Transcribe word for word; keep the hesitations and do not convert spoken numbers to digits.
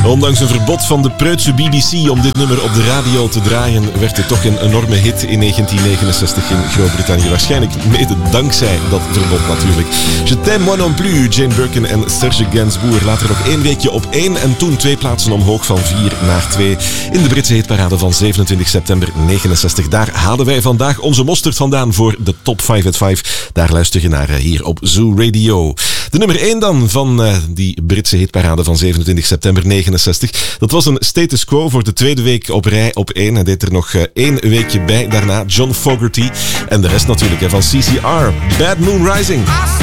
Ondanks een verbod van de preutse B B C om dit nummer op de radio te draaien, werd het toch een enorme hit in negentien negenenzestig in Groot-Brittannië. Waarschijnlijk mede dankzij dat verbod natuurlijk. Je t'aime moi non plus, Jane Birkin en Serge Gainsbourg. Later nog één weekje op één en toen twee plaatsen omhoog van vier naar twee in de Britse hitparade van zevenentwintig september negenenzestig. Daar halen wij vandaag onze mosterd vandaan voor de Top vijf at vijf. Daar luister je naar hier op Zoo Radio. De nummer één dan van uh, die Britse hitparade van zevenentwintig september negenenzestig. Dat was een status quo voor de tweede week op rij op één. Hij deed er nog uh, één weekje bij. Daarna John Fogerty en de rest natuurlijk hè, van C C R. Bad Moon Rising.